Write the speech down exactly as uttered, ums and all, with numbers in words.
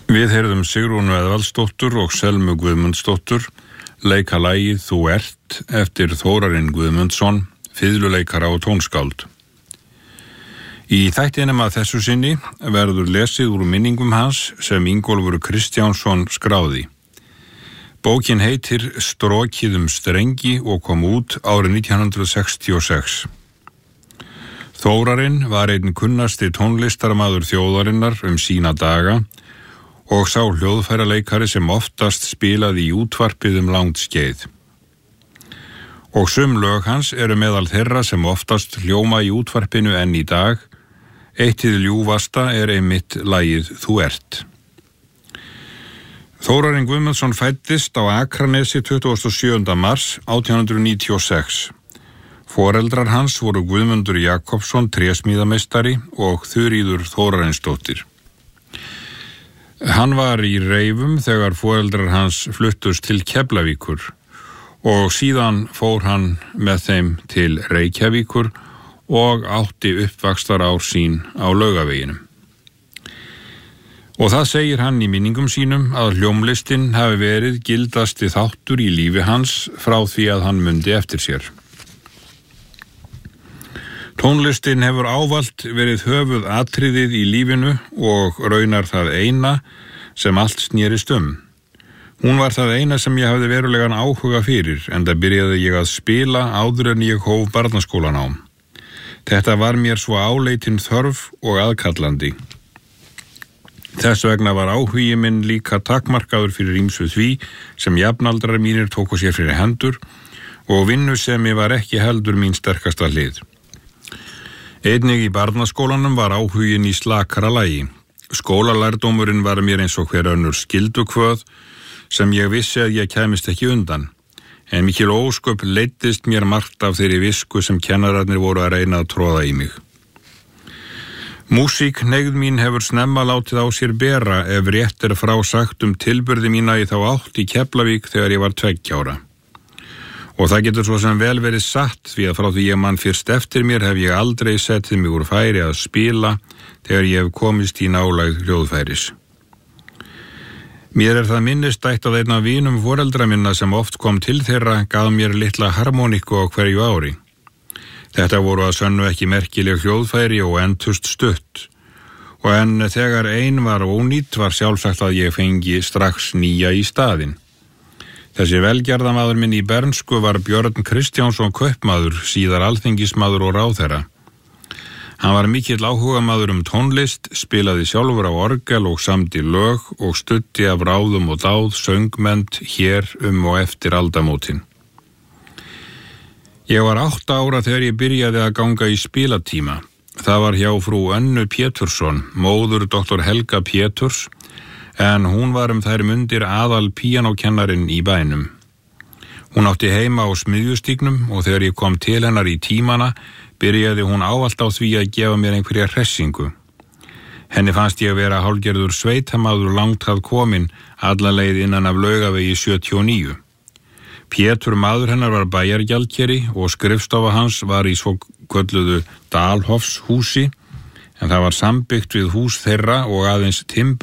Við heyrðum Sigrúnu Eðvaldsdóttur og Selmu Guðmundsdóttur leika lagið Þú ert eftir Þórarinn Guðmundsson, fiðluleikara og tónskáld. Í þættinum að þessu sinni verður lesið úr minningum hans sem Ingólfur Kristjánsson skráði. Bókin heitir Strokið um strengi og kom út árið nítján hundruð sextíu og sex. Þórarinn var einn kunnasti tónlistarmaður þjóðarinnar um sína daga og sá hljóðfæraleikari sem oftast spilaði í útvarpið um langt skeið. Og sum lög hans eru meðal þeirra sem oftast hljóma í útvarpinu enn í dag. Eitt hið ljúfasta er einmitt lagið Þú ert. Þórarinn Guðmundsson fæddist á Akranesi tuttugasta og sjöunda mars átján hundruð níutíu og sex. Foreldrar hans voru Guðmundur Jakobsson trésmíðameistari og Þuríður Þórarinsdóttir. Hann var í Reifum þegar foreldrar hans fluttust til Keflavíkur og síðan fór hann með þeim til Reykjavíkur og átti uppvaxtarár sín á Laugaveginum. Og það segir hann í minningum sínum að hljómlistin hafi verið gildasti þáttur í lífi hans frá því að hann mundi eftir sér. Tónlistin hefur ávallt verið höfuð atriðið í lífinu og raunar það eina sem allt snerist um. Hún var það eina sem ég hafði verulegan áhuga fyrir, enda byrjaði ég að spila áður en ég hóf barnaskólanám. Þetta var mér svo áleitin þörf og aðkallandi. Þess vegna var áhugi minn líka takmarkaður fyrir ýmsu því sem jafnaldrar mínir tóku sér fyrir hendur og vinnusemi var ekki heldur mín sterkasta hlið. Einnig í barnaskólanum var áhugin í slakara lagi. Skólalærdómurinn var mér eins og hver önnur skyldukvöð sem ég vissi að ég kæmist ekki undan. En mikil ósköp leiddist mér margt af þeirri visku sem kennararnir voru að reyna að tróða í mig. Músík hneigð mín hefur snemma látið á sér bera ef rétt er frá sagt um tilburði mína í þá átt í Keflavík þegar ég var tveggja ára. Og það getur svo sem vel verið satt því að frá því ég mann fyrst eftir mér hef ég aldrei settið mig úr færi að spila þegar ég hef komist í nálægð hljóðfæris. Mér er það minnistætt að einn af vinum foreldra minna sem oft kom til þeirra gaf mér litla harmoníku á hverju ári. Þetta voru að sönnu ekki merkileg hljóðfæri og entust stutt. Og en þegar ein var ónýtt var sjálfsagt að ég fengi strax nýja í staðinn. Þessi velgerðamaður minn í bernsku var Björn Kristjánsson kaupmaður, síðar alþingismaður og ráðherra. Hann var mikill áhugamaður um tónlist, spilaði sjálfur á orgel og samdi lög og studdi af ráðum og dáð söngmend hér um og eftir aldamótin. Ég var átta ára þegar ég byrjaði að ganga í spilatíma. Það var hjá frú Önnu Pétursson, móður doktor Helga Péturs, en hún var um þær mundir aðal píanókennarinn í bænum. Hún átti heima á Smiðjustígnum og þegar ég kom til hennar í tímana byrjaði hún ávallt á því að gefa mér einhverja hressingu. Henni fannst ég vera hálfgerður sveitamaður langt að komin alla leið innan af Laugavegi sjötíu og níu. Pétur maður hennar var bæjargjaldkeri og skrifstofa hans var í svo kölluðu Dalhofshúsi, en það var sambyggt við hús þeirra og aðeins timbur